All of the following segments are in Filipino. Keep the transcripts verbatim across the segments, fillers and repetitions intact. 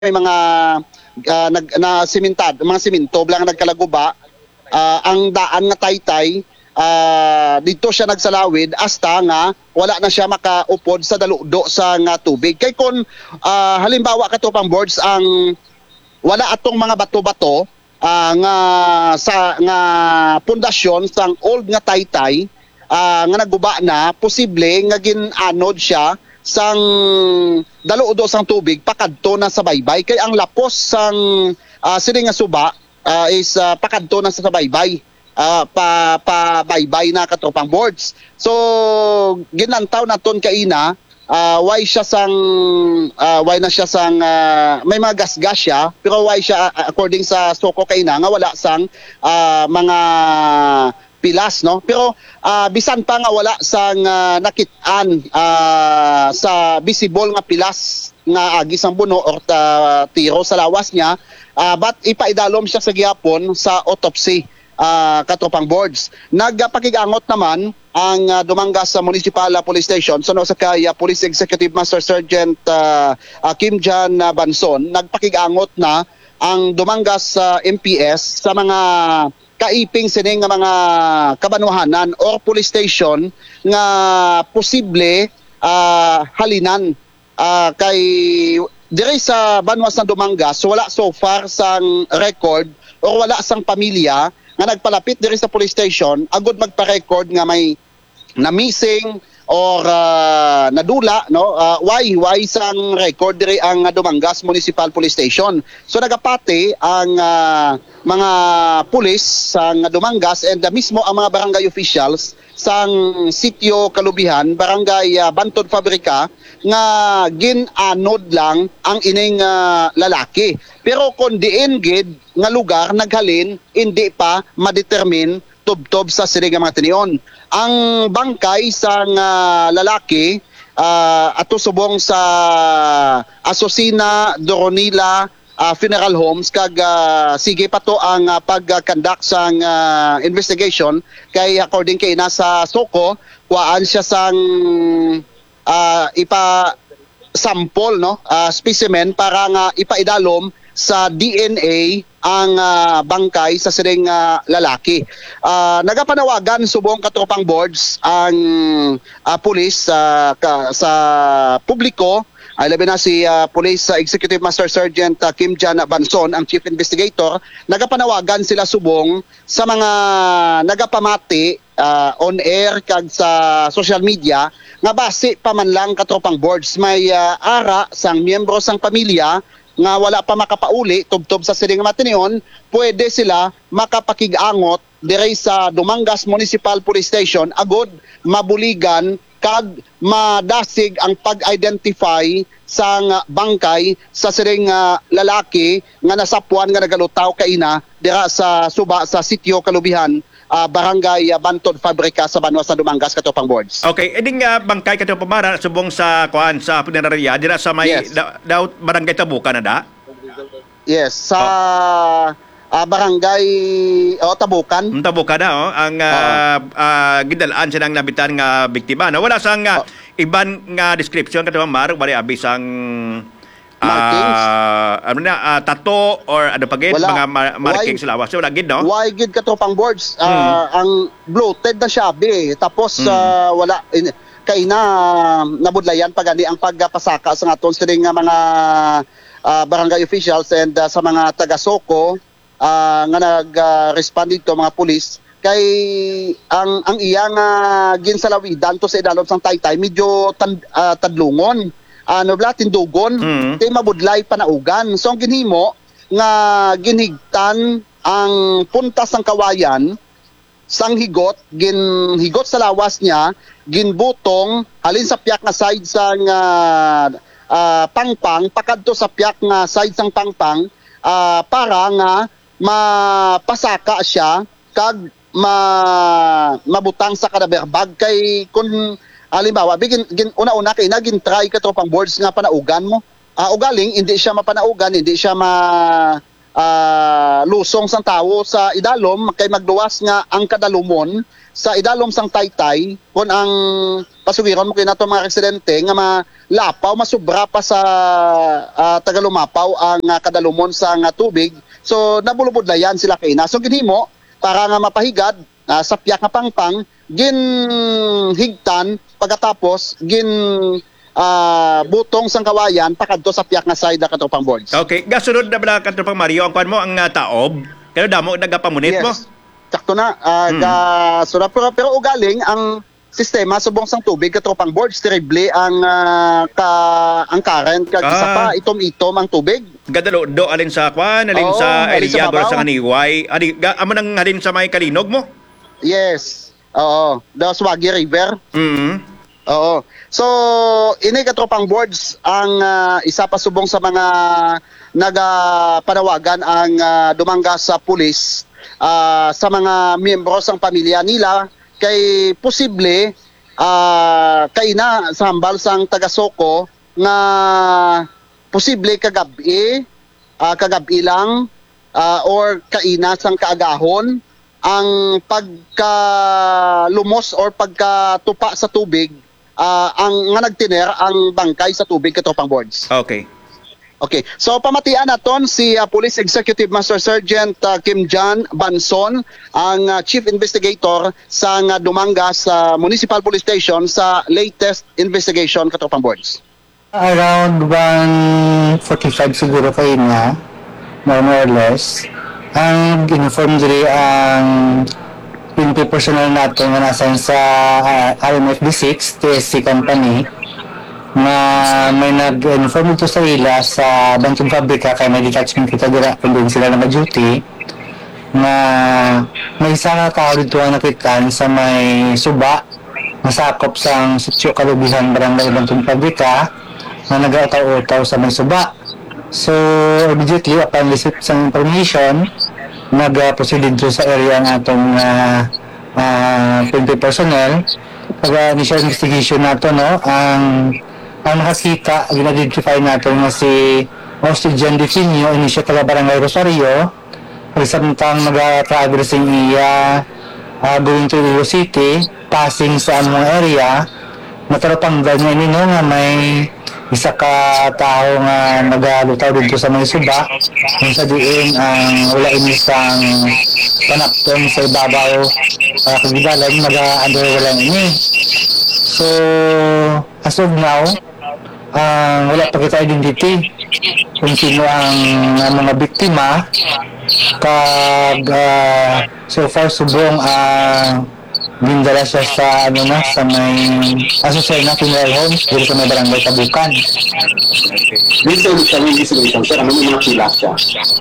may mga uh, nag na simentad, mga simento lang nagkalaguba. Uh, ang daan nga Taytay, uh, dito siya nagsalawid hasta nga wala na siya makaupod sa daludo sa nga tubig. Kay kun uh, halimbawa katupang boards ang wala atong mga bato-bato uh, nga sa nga pundasyon sang old nga Taytay uh, nga naguba na, posible nga gin-anod siya sang daludo sang tubig pakadto na sa baybay. Kay ang lapos sang uh, sini nga suba uh, is uh, pakadto na sa baybay, uh, pa pa baybay na katropang boards. So ginantaw naton kaina uh, why siya sang uh, why na siya sang uh, may mga gasgas siya, pero why siya uh, according sa Soko kaina nga wala sang uh, mga pilas, no? Pero uh, bisan pa nga wala sang uh, nakit-an uh, sa visible nga pilas nga agi sang buno or ta, tiro sa lawas niya, uh, but ipaidalom siya sa gihapon sa autopsy, uh, katropang boards. Nagpakigangot naman ang uh, Dumangas sa Municipal uh, Police Station, so no, sa kay uh, Police Executive Master Sergeant uh, uh, Kim Jan uh, Banson, nagpakigangot na ang Dumangas sa uh, M P S sa mga kaiping sining nga mga kabanuhanan or police station nga posible uh, halinan uh, kay dire sa Banwas ng Dumangas. Wala so far sang record or wala sang pamilya nga nagpalapit dire sa police station agud magpa-record nga may na missing or uh, nadula, no? Uh, why why sang record dire ang Dumangas Municipal Police Station. So nagapati ang uh, mga pulis sang Dumangas and uh, mismo ang mga barangay officials sang Sitio Kalubihan, barangay uh, Bantod Fabrica, nga gin-anod lang ang ining uh, lalaki. Pero kung diin gid nga lugar naghalin, hindi pa ma-determine tubtob sa siring nga mga tinion. Ang bangkay sang uh, lalaki uh, ato subong sa Asosina Doronila uh, Funeral Homes, kag uh, sige pa to ang uh, pag-conduct sang uh, investigation. Kay according kay nasa Soko, kuhaan siya sang uh, ipa sample, no, uh, specimen para nga ipaidalom sa D N A ang uh, bangkay sa siring uh, lalaki. Uh, nagapanawagan subong katropang boards ang uh, pulis uh, ka, sa publiko, ay labi na si uh, Police uh, Executive Master Sergeant uh, Kim Jan Banson, ang Chief Investigator. Nagapanawagan sila subong sa mga nagapamati uh, on air kag sa social media nga base pa man lang katropang boards may uh, ara sang miyembro sang pamilya nga wala pa makapauli tubtob sa siring matinion, pwede sila makapakigangot dire sa Dumangas Municipal Police Station agud mabuligan kag madasig ang pag-identify sang bangkay sa siring uh, lalaki nga nasapuan nga nagalutaw kaina dira sa suba sa Sitio Kalubihan, uh, barangay uh, Bantod Fabrica sa Banwas sa Dumangas katopang boards. Okay, eding uh, bangkay katopang pamara subong sa kuan sa punerarya dira sa may yes. da, da, barangay Tabukan na da? Yes, sa oh. uh, barangay o oh, Tabukan. Mm, Tabukan na oh, ang uh, uh, uh, gidalaan siya ng nabitan nga biktima. No? Wala sang uh, oh. iban nga description katopang mar, wala abis ang markings, uh, ano na, uh, tato or ano pa gid, mga mar- markings sa lawas. So, wala gid, no? Why gid katopang boards? Uh, hmm. Ang bloated na siya, be. Tapos, hmm. uh, wala, in, kay na uh, nabudlayan pag ani ang pagpasaka sa aton siring nga mga uh, barangay officials and uh, sa mga taga-Soko uh, nga nag-respond uh, dito, mga pulis. Kay ang ang iyang uh, ginsalawidan to sa idalom sang Taytay, medyo tan, uh, tadlungon. Ano bla tindugon, mm-hmm. kay mabudlay panaugan. So ang ginhimo nga ginhigtan ang puntas ng kawayan sang higot, ginhigot sa lawas niya, ginbutong halin sa piyak nga side sang uh, uh, pangpang pakadto sa piyak nga side sang pangpang uh, para nga mapasaka siya kag ma mabutang sa cadaver bag. Kay kun halimbawa, bigin, gin, una-una kay naging try ka tropang boards nga panaugan mo. Uh, ugaling, hindi siya mapanaugan, hindi siya ma, ah, lusong sang tawo sa idalom kay magluwas nga ang kadalumon sa idalom sang Taytay kun ang pasugiron mo kinato mga residente nga malapaw masubra pa sa ah, tagalumapaw ang ah, kadalumon sa nga tubig. So nabulubod na yan sila kay na. So ginhimo para nga mapahigad ah, sa piyak nga pangpang gin higtan pagkatapos gin ah, butong sang kawayan pakadto sa piyak nga side na katropang boards. Okay, gasunod na bala katropang Mario ang kwan mo ang uh, taob. Kaya damo nagapamunit mo. Yes. Sakto na. Uh, Hmm. ga, so, na- pero, pero ugaling, ang sistema subong sang tubig, katropang boards, terrible ang, ah, ka, ang current, kag isa Ah. pa, itom-itom ang tubig. Gadalo do alin sa kwan, alin Oo, sa alin sa Eliag or babaw. sa Kaniway. Adi, ga, amo nang halin sa may kalinog mo. Yes. Oo. The Swagi River. Mm. Oo. So, ini katropang boards ang ah, isa pa subong sa mga nagapanawagan ang ah, dumangga sa pulis ah, sa mga miyembro sang pamilya nila kay posible ah, kay na sa hambal sang taga-Soko nga posible kagabi ah, kagabi lang ah, or kaina sang kaagahon ang pagkalumos or pagkatupa sa tubig ah, ang nga nagtiner ang bangkay sa tubig katropang boards. Okay. Okay. So pamatian naton si ah, Police Executive Master Sergeant ah, Kim John Banson ang ah, Chief Investigator sa nga dumangga sa Municipal Police Station sa latest investigation katropang boards. Around one forty-five siguro kayo na, more or less. Ang inform diri ang twenty personnel natin nga nasa sa uh, R M F D six, T S C company, na may nag-inform ito sa ila sa banking fabrika kay may detachment kita dira kung doon sila na ma-duty na may isa nga tao dito ang nakitaan sa may suba masakop sang sitio kalubihan barangay banking fabrika na nag-utaw-utaw sa may suba. So immediately upon receipt sa information nag-proceed dito sa area ng atong uh, uh, twenty personnel. Pag initial investigation nato no ang ang nakakita, gina-identify natin na si Austin John Definio, initial taga Barangay Rosario, samtang nag-travel sa iya uh, going to Iloilo City, passing sa anong area, natarapang ganyan nino nga may isa ka tao nga nagalutaw dito sa mga suba, kung sa diin ang wala inisang panaptong sa ibabaw uh, kagidalan, naga-under wala ini. So, as of now, ang uh, wala pa kita identity kung sino ang uh, mga biktima kag uh, so far subong uh, gindala siya sa ano na sa may asosay na funeral home dito sa may barangay Tabukan. Dito sa may investigation, sir, ano yung mga pila siya?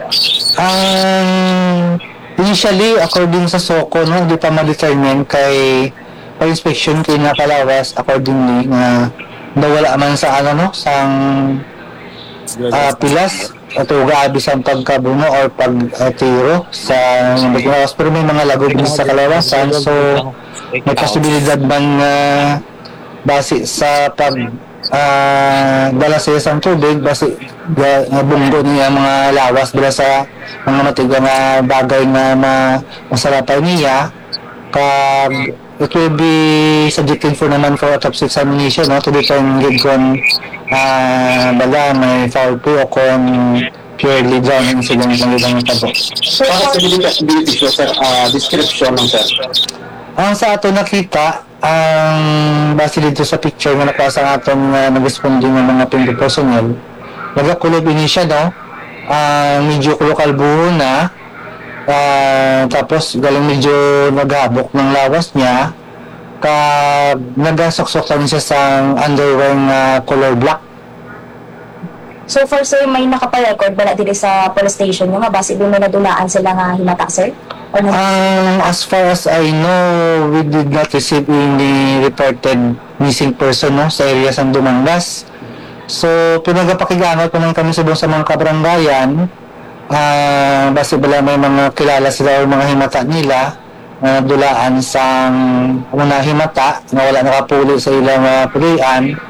Um, initially, according sa Soko, no, di pa ma-determine kay pa-inspection kay nakalawas accordingly nga nawala man sa ano no sang uh, pilas at ugabi sa pagkabuno or pagtiro sa mga pero may mga lagob din sa kalawasan, so may posibilidad man na uh, base sa pag uh, dala sa isang tubig base nga uh, bunggo niya mga lawas dala sa mga matiga nga bagay nga ma masalapay niya kag it will be subjected for naman for autopsy examination no to determine kung uh, bala may foul play o kung purely drowning sila ng ibang tabo. Para sa ability siya, sir, uh, description ng sir. Ang sa ato nakita, ang base dito sa picture nga nakasa ng atong uh, nag-responding ng mga twenty personnel, nagakulob ini siya no, uh, medyo kulokal-buho na, uh, tapos galing medyo naghabok ng lawas niya, kag nagasoksok lang siya sa underwear nga color black. So far sir, may nakaparecord ba na dito sa police station yung nga base doon may nadulaan sila nga himata sir? Or na- Um, as far as I know, we did not receive any reported missing person no, sa area ng Dumangas. So, pinagapakiganot pa ng kami sa sa mga kabrangayan. Uh, base bala may mga kilala sila o mga himata nila na uh, dulaan sa mga himata na wala nakapuli sa ilang uh, pulian.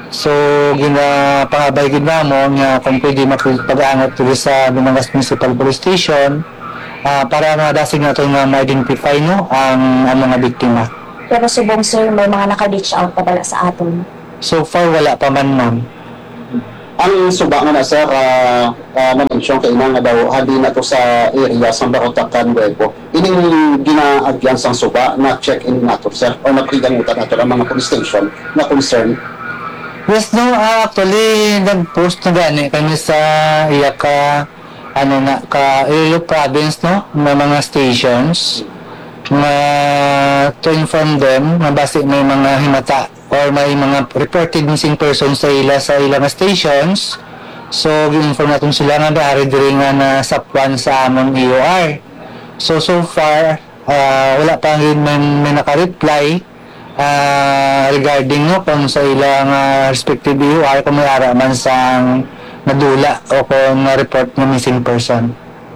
So ginapangabay gid namo nga kung pwede makipag-angot diri sa Dumangas Municipal Police Station ah, para madasig nato nga ma-identify no ang, ang mga biktima. Pero subong sir, may mga naka-reach out pa bala sa aton. So far wala pa man, ma'am. Ang suba nga na sir, uh, uh, na-mention kay nga daw hali na to sa area sa Barotacan, Nuevo. Ining ginaagyan sang suba na check-in na to sir o nakigangutan na to ang mga police station na concern. Yes, no, ah, actually nag-post na gani kami sa iya ka ano na ka Iloilo province no, may mga stations na to inform them na base may mga himata or may mga reported missing persons sa ila sa ilang stations. So gi-inform natin sila nga daari diri nga na sapwan sa among E O R. So so far ah, wala pa rin may, may naka-reply ah, regarding no kung sa ilang ah, respective E O R kung may ara man sang nadula o kung na-report na missing person.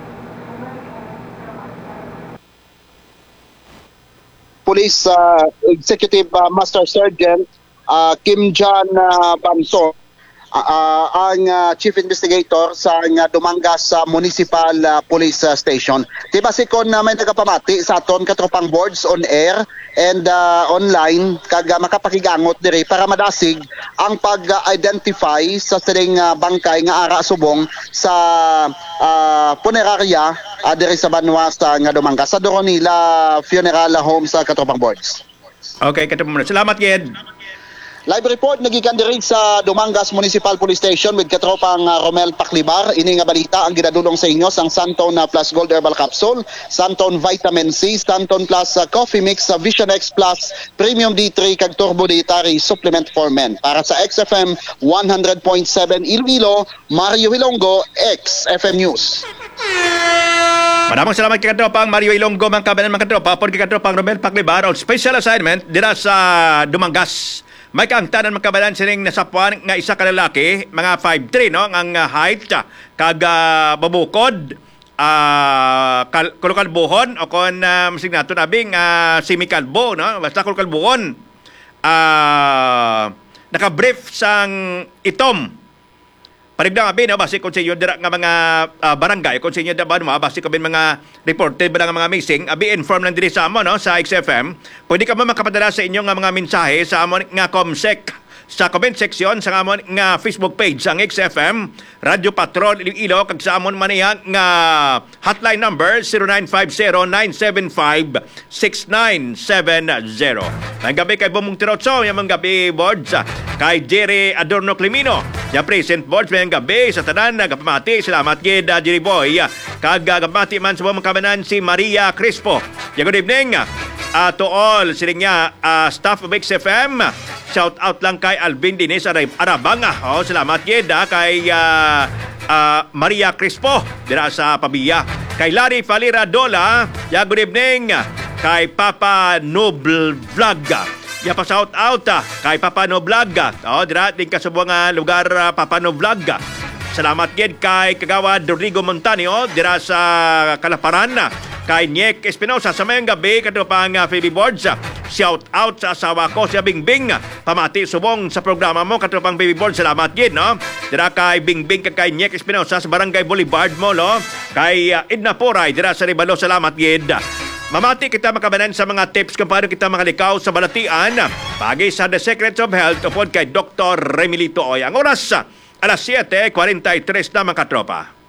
Police uh, Executive uh, Master Sergeant uh, Kim John uh, Banso, uh, uh, ang uh, Chief Investigator sa uh, Dumangas uh, Municipal uh, Police uh, Station. Diba si kon na uh, may nagapamati sa aton katropang boards on air and uh, online kag uh, makapakigangot diri para madasig ang pag-identify sa sining uh, bangkay nga ara subong sa uh, punerarya uh, diri sa Banwa sa nga Dumangas sa Doronila Funeral Home sa katropang boards. Okay, katapos muna. Salamat, Ged. Live report nagikan diri sa Dumangas Municipal Police Station with katropang uh, Romel Paclibar. Ini nga balita ang ginadulong sa inyo sang Santon uh, Plus Gold Herbal Capsule, Santon Vitamin C, Santon Plus uh, Coffee Mix, uh, Vision X Plus Premium D three kag Turbo Dietary Supplement for Men. Para sa X F M one hundred point seven Iloilo, Mario Hilongo, X F M News. Maraming salamat kay katropang Mario Ilonggo, mga kabanan mga katropa, por kay katropang Romel Paclibar on special assignment dira sa Dumangas. May kaangtanan mga kabanan sining nasapuan nga isa ka lalaki, mga five three no, ang uh, height, kag uh, babukod, uh, kal- kulukalbuhon, o kung uh, masig nato nabing uh, semikalbo, no? Basta kulukalbuhon. Uh, naka-brief sang itom. Parigdang abi no base kung sa inyo dira nga mga uh, barangay kung sa inyo da ba no base kung mga reported ba nga mga missing abi inform lang diri sa amo no sa X F M. Pwede ka mo makapadala sa inyo nga mga mensahe sa amon nga Comsec sa comment section sa amon nga Facebook page ang X F M Radio Patrol Iloilo kag sa amon man iya nga hotline number zero nine five zero nine seven five six nine seven zero. Ang gabi kay Bumong Tirotso, yung mga gabi boards kay Jerry Adorno Climino. Ya present boards may gabi sa tanan nagapamati. Salamat gid uh, Jerry Boy. Kag gapamati man sa mga kabanan si Maria Crispo. Ya good evening uh, to all sining niya uh, staff of X F M. Shout out lang kay Alvin Dines Arabanga. Oh, salamat gid uh, kay uh, uh, Maria Crispo dira sa Pabia. Kay Larry Falira Dola. Ya good evening kay Papa Noble Vlog. Ya pa shout out ah, kay Papa No Vlog. Oh, dira din ka sa mga lugar uh, Papa No Vlog. Salamat gid kay Kagawad Rodrigo Montanio dira sa Kalaparan. Kay Niek Espinosa sa mayang gabi katupang uh, Phoebe Boards. Shout out sa asawa ko si Bingbing. Pamati subong sa programa mo katupang Baby Boards. Salamat gid no. Dira kay Bingbing kay Niek Espinosa sa Barangay Boulevard Molo. Kay uh, Edna Poray dira sa Ribalo. Salamat gid. Mamati kita makabanan sa mga tips kung paano kita makalikaw sa balatian. Pagi sa The Secrets of Health upod kay Doctor Remilito Oy. Ang oras, alas siete forty-three na mga katropa.